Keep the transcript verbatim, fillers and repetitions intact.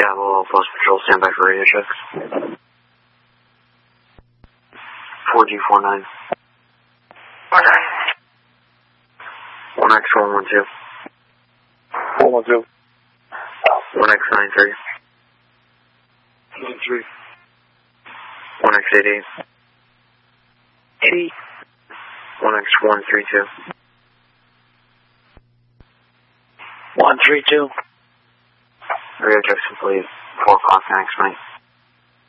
Bravo, Post Patrol, stand by for radio checks. four G four nine. four nine. one X one one two. one one two. one X nine three. nine three. one X eight eight. eighty. one X one three two. one three two. Radio checks complete. four o'clock next night.